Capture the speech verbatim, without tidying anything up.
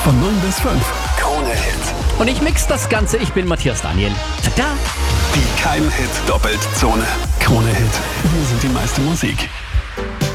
Von neun bis fünf. Krone-Hit. Und ich mix das Ganze. Ich bin Matthias Daniel. Tada! Die Kein-Hit-Doppelzone. Krone-Hit. Wir sind die meiste Musik.